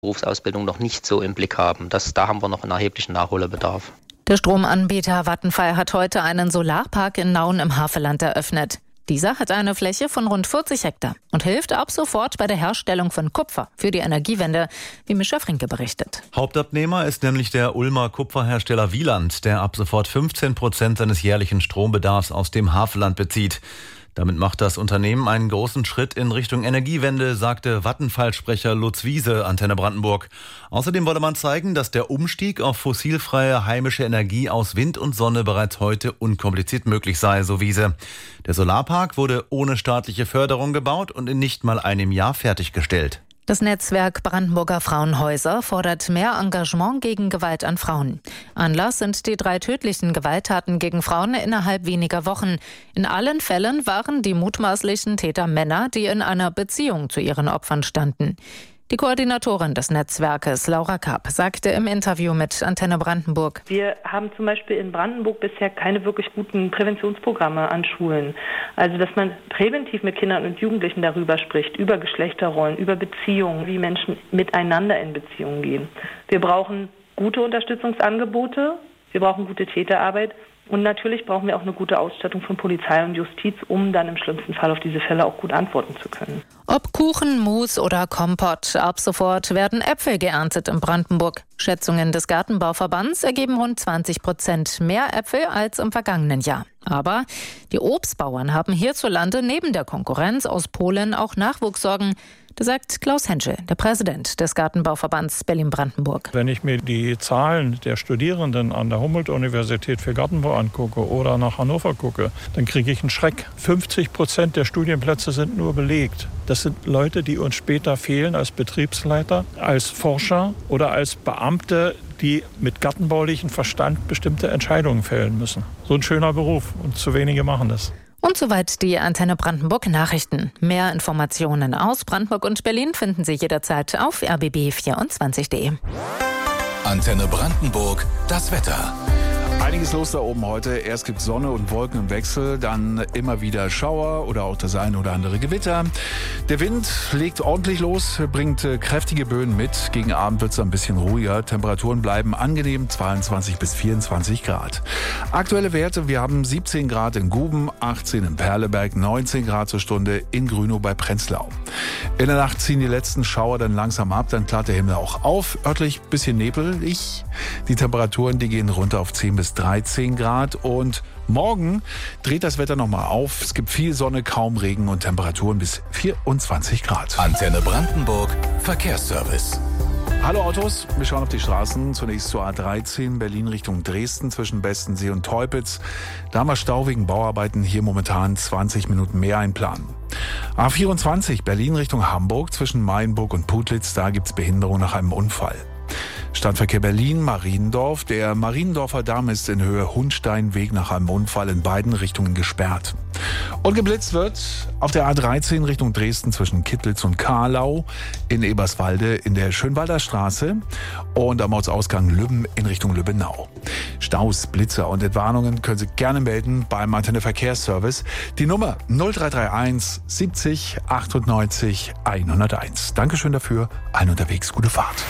Berufsausbildung noch nicht so im Blick haben. Da haben wir noch einen erheblichen Nachholbedarf. Der Stromanbieter Vattenfall hat heute einen Solarpark in Nauen im Havelland eröffnet. Dieser hat eine Fläche von rund 40 Hektar und hilft ab sofort bei der Herstellung von Kupfer für die Energiewende, wie Mischa Frinke berichtet. Hauptabnehmer ist nämlich der Ulmer Kupferhersteller Wieland, der ab sofort 15% seines jährlichen Strombedarfs aus dem Havelland bezieht. Damit macht das Unternehmen einen großen Schritt in Richtung Energiewende, sagte Vattenfall-Sprecher Lutz Wiese, Antenne Brandenburg. Außerdem wolle man zeigen, dass der Umstieg auf fossilfreie heimische Energie aus Wind und Sonne bereits heute unkompliziert möglich sei, so Wiese. Der Solarpark wurde ohne staatliche Förderung gebaut und in nicht mal einem Jahr fertiggestellt. Das Netzwerk Brandenburger Frauenhäuser fordert mehr Engagement gegen Gewalt an Frauen. Anlass sind die 3 tödlichen Gewalttaten gegen Frauen innerhalb weniger Wochen. In allen Fällen waren die mutmaßlichen Täter Männer, die in einer Beziehung zu ihren Opfern standen. Die Koordinatorin des Netzwerkes, Laura Kapp, sagte im Interview mit Antenne Brandenburg: Wir haben zum Beispiel in Brandenburg bisher keine wirklich guten Präventionsprogramme an Schulen. Also, dass man präventiv mit Kindern und Jugendlichen darüber spricht, über Geschlechterrollen, über Beziehungen, wie Menschen miteinander in Beziehungen gehen. Wir brauchen gute Unterstützungsangebote, wir brauchen gute Täterarbeit. Und natürlich brauchen wir auch eine gute Ausstattung von Polizei und Justiz, um dann im schlimmsten Fall auf diese Fälle auch gut antworten zu können. Ob Kuchen, Mousse oder Kompott, ab sofort werden Äpfel geerntet in Brandenburg. Schätzungen des Gartenbauverbands ergeben rund 20% mehr Äpfel als im vergangenen Jahr. Aber die Obstbauern haben hierzulande neben der Konkurrenz aus Polen auch Nachwuchssorgen. Das sagt Klaus Henschel, der Präsident des Gartenbauverbands Berlin-Brandenburg. Wenn ich mir die Zahlen der Studierenden an der Humboldt-Universität für Gartenbau angucke oder nach Hannover gucke, dann kriege ich einen Schreck. 50% der Studienplätze sind nur belegt. Das sind Leute, die uns später fehlen als Betriebsleiter, als Forscher oder als Beamte, die mit gartenbaulichem Verstand bestimmte Entscheidungen fällen müssen. So ein schöner Beruf und zu wenige machen das. Und soweit die Antenne Brandenburg Nachrichten. Mehr Informationen aus Brandenburg und Berlin finden Sie jederzeit auf rbb24.de. Antenne Brandenburg, das Wetter. Einiges los da oben heute. Erst gibt es Sonne und Wolken im Wechsel, dann immer wieder Schauer oder auch das ein oder andere Gewitter. Der Wind legt ordentlich los, bringt kräftige Böen mit. Gegen Abend wird es ein bisschen ruhiger. Temperaturen bleiben angenehm, 22 bis 24 Grad. Aktuelle Werte, wir haben 17 Grad in Guben, 18 in Perleberg, 19 Grad zur Stunde in Grünow bei Prenzlau. In der Nacht ziehen die letzten Schauer dann langsam ab, dann klart der Himmel auch auf. Örtlich bisschen nebelig. Die Temperaturen, die gehen runter auf 10 bis 13 Grad und morgen dreht das Wetter nochmal auf. Es gibt viel Sonne, kaum Regen und Temperaturen bis 24 Grad. Antenne Brandenburg, Verkehrsservice. Hallo Autos, wir schauen auf die Straßen. Zunächst zur A13 Berlin Richtung Dresden zwischen Bestensee und Teupitz. Da haben wir Stau wegen Bauarbeiten, hier momentan 20 Minuten mehr einplanen. A24 Berlin Richtung Hamburg zwischen Mayenburg und Putlitz, da gibt's Behinderung nach einem Unfall. Stadtverkehr Berlin, Mariendorf. Der Mariendorfer Damm ist in Höhe Hundsteinweg nach einem Unfall in beiden Richtungen gesperrt. Und geblitzt wird auf der A13 Richtung Dresden zwischen Kittlitz und Kahlau, in Eberswalde in der Schönwalder Straße und am Ortsausgang Lübben in Richtung Lübbenau. Staus, Blitzer und Entwarnungen können Sie gerne melden beim Antenne Verkehrsservice. Die Nummer 0331 70 98 101. Dankeschön dafür. Allen unterwegs gute Fahrt.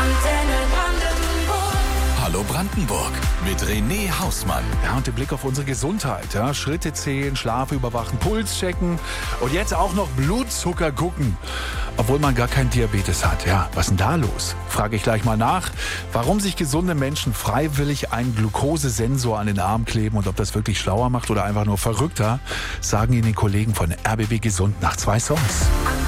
Hallo Brandenburg mit René Hausmann. Ja, und der Blick auf unsere Gesundheit. Ja, Schritte zählen, Schlaf überwachen, Puls checken und jetzt auch noch Blutzucker gucken. Obwohl man gar keinen Diabetes hat. Ja, was ist denn da los? Frage ich gleich mal nach, warum sich gesunde Menschen freiwillig einen Glukosesensor an den Arm kleben und ob das wirklich schlauer macht oder einfach nur verrückter, sagen Ihnen die Kollegen von RBB Gesund nach 2 Songs.